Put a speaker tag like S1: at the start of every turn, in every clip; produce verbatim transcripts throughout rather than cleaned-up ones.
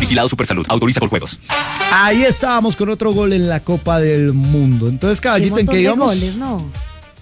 S1: Vigilado Supersalud. Autoriza con juegos.
S2: Ahí estábamos con otro gol en la Copa del Mundo. Entonces, caballito, ¿en qué íbamos?
S3: Goles, ¿no?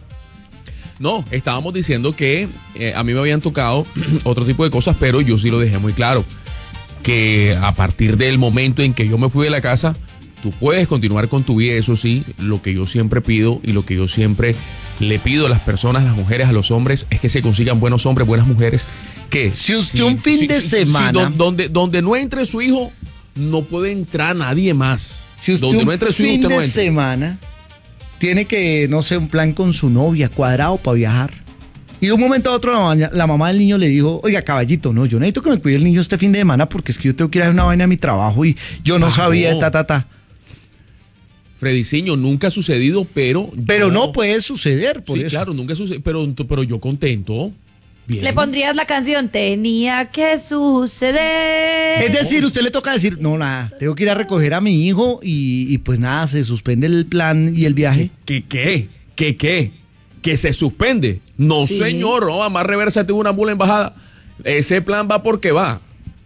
S4: No, estábamos diciendo que eh, a mí me habían tocado otro tipo de cosas, pero yo sí lo dejé muy claro. Que a partir del momento en que yo me fui de la casa, tú puedes continuar con tu vida. Eso sí, lo que yo siempre pido y lo que yo siempre le pido a las personas, a las mujeres, a los hombres, es que se consigan buenos hombres, buenas mujeres. Que
S2: si usted si, un fin si, de si, semana...
S4: Si, donde, donde no entre su hijo, no puede entrar nadie más.
S2: Si usted
S4: donde
S2: un
S4: no entre su hijo,
S2: fin
S4: usted no
S2: de
S4: entra.
S2: semana tiene que, no sé, un plan con su novia, cuadrado para viajar. Y de un momento a otro la mamá, la mamá del niño le dijo, oiga, caballito, no, yo necesito que me cuide el niño este fin de semana porque es que yo tengo que ir a hacer una vaina a mi trabajo y yo no ah, sabía, no. ta, ta, ta.
S4: Frediciño, nunca ha sucedido, pero...
S2: Pero
S4: yo...
S2: no puede suceder, por
S4: sí,
S2: eso.
S4: claro, nunca sucede, pero, pero yo contento. Bien.
S3: Le pondrías la canción, tenía que suceder.
S2: Es decir, usted le toca decir, no, nada, tengo que ir a recoger a mi hijo y, y pues nada, se suspende el plan y el viaje.
S4: ¿Qué qué? ¿Qué qué? ¿Que se suspende? No, sí. señor, no, más reversa tuvo una mula embajada. Ese plan va porque va.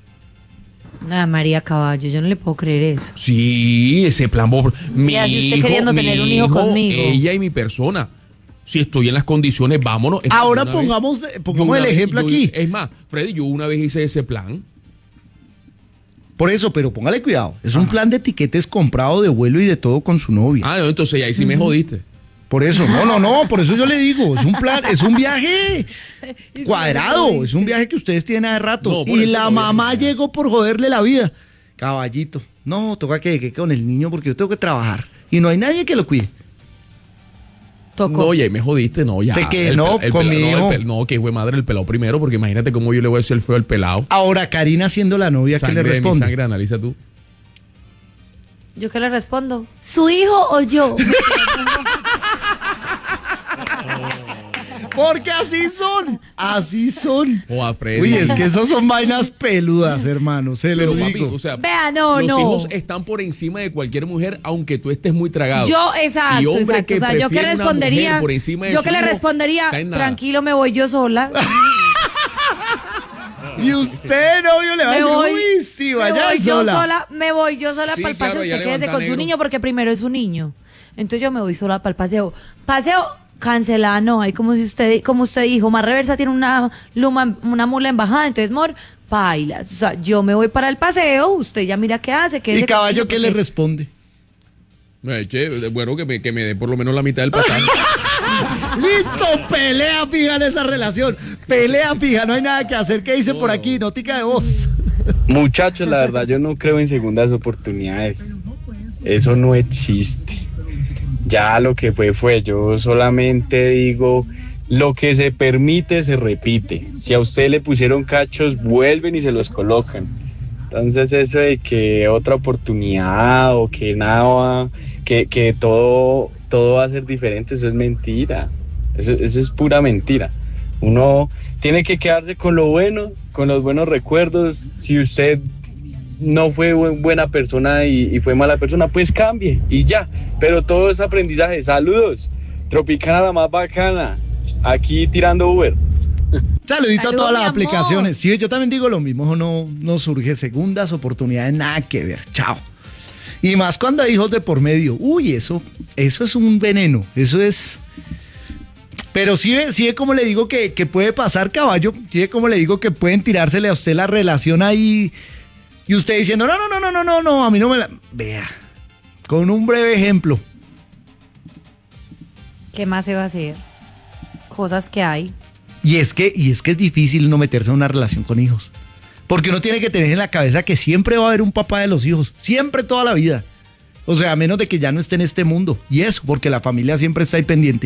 S3: Ah, María Caballo, yo no le puedo creer eso.
S4: Sí, ese plan va por... Mi
S3: ya, si usted
S4: hijo,
S3: queriendo
S4: mi
S3: tener un hijo,
S4: hijo
S3: conmigo.
S4: Ella y mi persona. Si estoy en las condiciones, vámonos.
S2: Ahora pongamos, vez, pongamos el ejemplo
S4: vez,
S2: aquí.
S4: Yo, es más, Freddy, yo una vez hice ese plan.
S2: Por eso, pero póngale cuidado. Es Ajá. un plan de tiquetes comprado de vuelo y de todo con su novia.
S4: Ah, no, entonces ahí sí uh-huh. me jodiste.
S2: Por eso, no, no, no, por eso yo le digo, es un plan, es un viaje cuadrado, es un viaje que ustedes tienen hace rato. No, y la no mamá llegó por joderle la vida. Caballito, no, toca que llegue con el niño porque yo tengo que trabajar. Y no hay nadie que lo cuide.
S3: Tocó.
S4: No, ya me jodiste, no, ya.
S2: ¿De qué?
S4: El,
S2: no,
S4: el,
S2: conmigo.
S4: No, el, no, que fue madre el pelado primero, porque imagínate cómo yo le voy a decir el feo al pelado.
S2: Ahora, Karina siendo la novia, ¿qué le responde?
S4: De mi sangre, analiza tú.
S3: ¿Yo qué le respondo? ¿Su hijo o yo?
S2: Porque así son, así son.
S4: O a Freddy.
S2: Uy, es que esos son vainas peludas, hermano, se lo
S4: Pero,
S2: digo.
S4: Papi, o sea,
S3: Vea, no,
S4: los
S3: no.
S4: hijos están por encima de cualquier mujer, aunque tú estés muy tragado.
S3: Yo, exacto, exacto. O sea, yo que respondería, por encima de yo que le respondería, tranquilo, me voy yo sola.
S2: Y usted, novio, le va a decir,
S3: voy,
S2: uy, sí, vaya
S3: voy
S2: sola.
S3: Yo sola. Me voy yo sola sí, para el paseo, claro, usted quédese con negro. Su niño, porque primero es un niño. Entonces yo me voy sola para el paseo. Paseo cancelado, no, hay como si usted, como usted dijo, más reversa tiene una luma, una mula embajada, entonces, mor, bailas. O sea, yo me voy para el paseo, usted ya mira qué hace.
S2: ¿Y caballo qué le responde?
S4: Eh, che, bueno, que me, que me dé por lo menos la mitad del pasaje.
S2: Listo, pelea fija en esa relación. Pelea fija, no hay nada que hacer. ¿Qué dice no, por aquí? Notica de voz.
S5: Muchachos, la verdad, yo no creo en segundas oportunidades. Eso no existe. Ya lo que fue, fue. Yo solamente digo, lo que se permite, se repite. Si a usted le pusieron cachos, vuelven y se los colocan. Entonces eso de que otra oportunidad o que nada va, que, que todo, todo va a ser diferente, eso es mentira. Eso, eso es pura mentira. Uno tiene que quedarse con lo bueno, con los buenos recuerdos. Si usted no fue buena persona y, y fue mala persona, pues cambie y ya. Pero todo es aprendizaje. Saludos. Tropicana, la más bacana. Aquí tirando Uber.
S2: Saludito
S3: Salud,
S2: a todas las
S3: amor.
S2: aplicaciones. Sí, yo también digo lo mismo. No, no surge segundas oportunidades, nada que ver. Chao. Y más cuando hay hijos de por medio. Uy, eso, eso es un veneno. Eso es... Pero sí ve, sí ve como le digo que, que puede pasar, caballo. Sí ve como le digo que pueden tirársele a usted la relación ahí. Y usted diciendo, no, no, no, no, no, no, no, a mí no me la... Vea, con un breve ejemplo.
S3: ¿Qué más se va a hacer? Cosas que hay.
S2: Y es que, y es que es difícil no meterse en una relación con hijos. Porque uno tiene que tener en la cabeza que siempre va a haber un papá de los hijos. Siempre, toda la vida. O sea, a menos de que ya no esté en este mundo. Y eso, porque la familia siempre está ahí pendiente.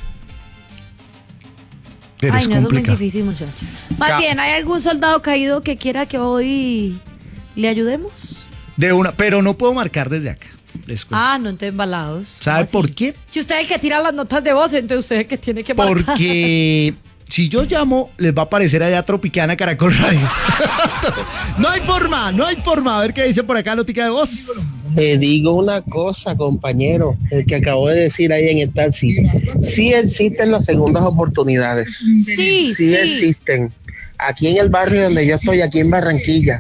S2: Pero
S3: Ay,
S2: es
S3: no, eso es muy
S2: complicado.
S3: difícil, muchachos. Más
S2: Ca-
S3: bien, ¿hay algún soldado caído que quiera que hoy le ayudemos?
S2: De una, pero no puedo marcar desde acá. Les cuento.
S3: Ah, no, entonces embalados.
S2: ¿Sabe
S3: ¿Cómo
S2: por
S3: así?
S2: qué?
S3: Si usted es el que tira las notas de voz, entonces usted es el que tiene que marcar.
S2: Porque si yo llamo, les va a aparecer allá Tropicana Caracol Radio. No hay forma, no hay forma. A ver qué dice por acá, notica de voz.
S6: Te digo una cosa, compañero, el que acabo de decir ahí en el taxi. Sí existen las segundas oportunidades.
S3: Sí,
S6: Sí,
S3: sí.
S6: existen. Aquí en el barrio donde yo estoy, aquí en Barranquilla,